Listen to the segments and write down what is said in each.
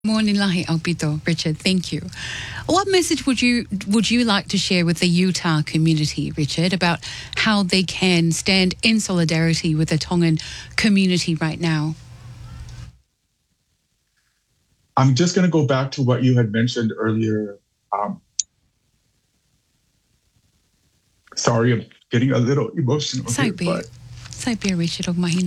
Morning lahi Alpito, Richard, thank you. What message would you like to share with the Utah community, Richard, about how they can stand in solidarity with the Tongan community right now? I'm just going to go back to what you had mentioned earlier. Sorry, I'm getting a little emotional here, but Richard,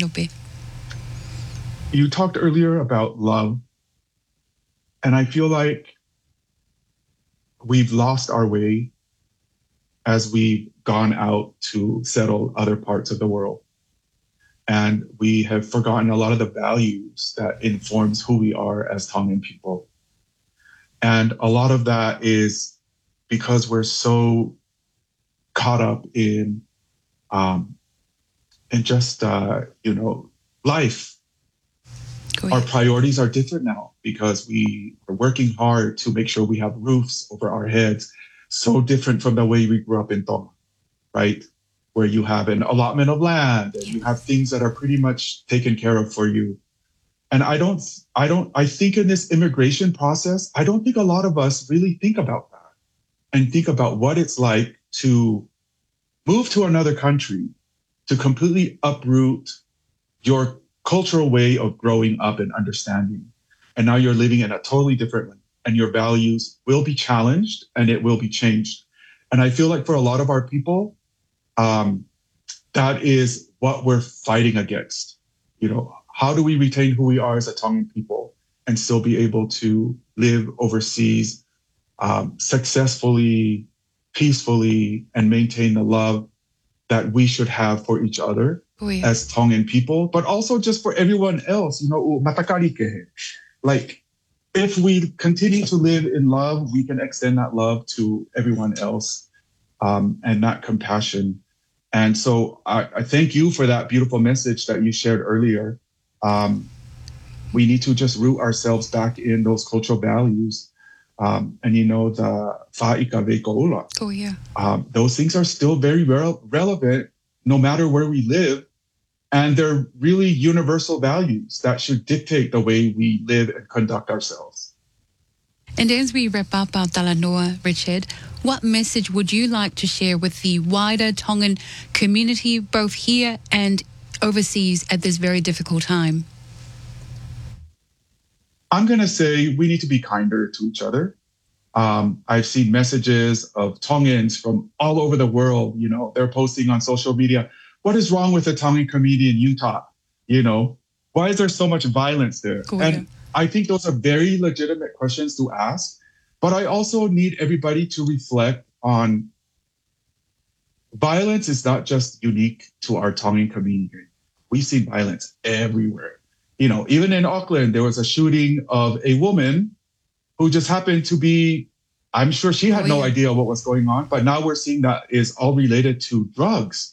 you talked earlier about love, and I feel like we've lost our way as we've gone out to settle other parts of the world. And we have forgotten a lot of the values that informs who we are as Tongan people. And a lot of that is because we're so caught up in just life. Our priorities are different now because we are working hard to make sure we have roofs over our heads. So different from the way we grew up in Tonga, right? Where you have an allotment of land and you have things that are pretty much taken care of for you. And I think in this immigration process, I don't think a lot of us really think about that and think about what it's like to move to another country, to completely uproot your cultural way of growing up and understanding. And now you're living in a totally different way, and your values will be challenged and it will be changed. And I feel like for a lot of our people, that is what we're fighting against. How do we retain who we are as a Tongan people and still be able to live overseas successfully, peacefully, and maintain the love that we should have for each other as Tongan people, but also just for everyone else. Like, if we continue to live in love, we can extend that love to everyone else, and that compassion. And so I thank you for that beautiful message that you shared earlier. We need to just root ourselves back in those cultural values. And the fa'ika veiko'ula. Those things are still very relevant no matter where we live. And they're really universal values that should dictate the way we live and conduct ourselves. And as we wrap up our Talanoa, Richard, what message would you like to share with the wider Tongan community, both here and overseas, at this very difficult time? I'm going to say we need to be kinder to each other. I've seen messages of Tongans from all over the world. They're posting on social media, what is wrong with the Tongan community in Utah? Why is there so much violence there? And I think those are very legitimate questions to ask. But I also need everybody to reflect on violence is not just unique to our Tongan community. We've seen violence everywhere. Even in Auckland, there was a shooting of a woman who just happened to be, I'm sure she had no idea what was going on, but now we're seeing that is all related to drugs,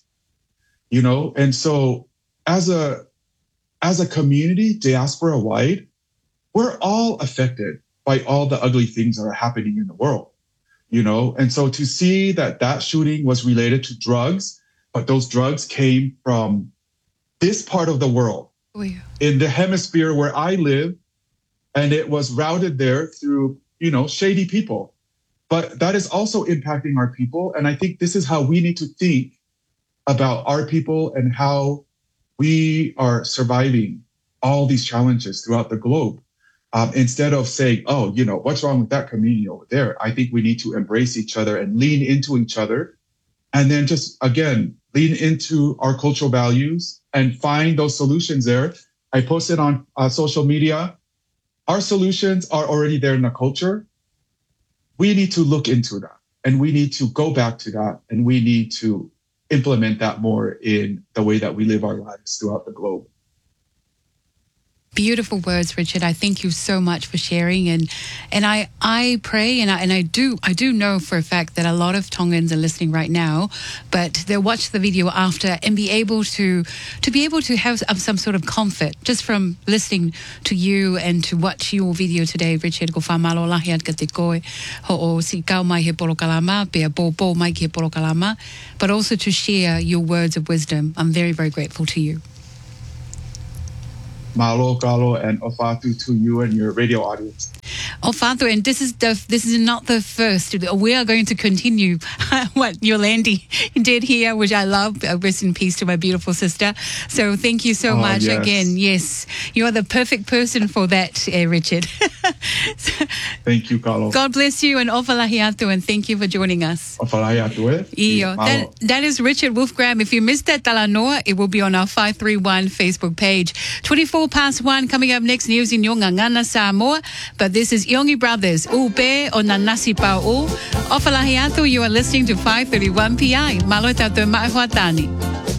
And so as a community, diaspora-wide, we're all affected by all the ugly things that are happening in the world, And so to see that shooting was related to drugs, but those drugs came from this part of the world, in the hemisphere where I live, and it was routed there through, shady people. But that is also impacting our people. And I think this is how we need to think about our people and how we are surviving all these challenges throughout the globe. Instead of saying, what's wrong with that community over there? I think we need to embrace each other and lean into each other. And then just, again, lean into our cultural values and find those solutions there. I posted on social media. Our solutions are already there in the culture. We need to look into that, and we need to go back to that, and we need to implement that more in the way that we live our lives throughout the globe. Beautiful words, Richard. I thank you so much for sharing, and I pray and I do know for a fact that a lot of Tongans are listening right now, but they'll watch the video after and be able to have some sort of comfort just from listening to you and to watch your video today, Richard. Ko whamalo lahi at ka te koe ho'o si kau mai he porokalama, pia pōpō mai ki he porokalama, but also to share your words of wisdom. I'm very, very grateful to you. Malo, Kalo, and Ofatu to you and your radio audience. Ofatu, and this is not the first. We are going to continue what Yolandi did here, which I love. Rest in peace to my beautiful sister. So thank you so much again. Yes, you are the perfect person for that, Richard. Thank you, Carlo. God bless you and ofalahiatu, and thank you for joining us. Ofalahiatu. That is Richard Wolfgram. If you missed that Talanoa, it will be on our 531 Facebook page. 1 coming up next, news in Yongangana Samoa. But this is Yongi Brothers, Upe o Nanasi Pa'u. Ofalahiatu, you are listening to 531 PI. Malo tato ma'ahuatani.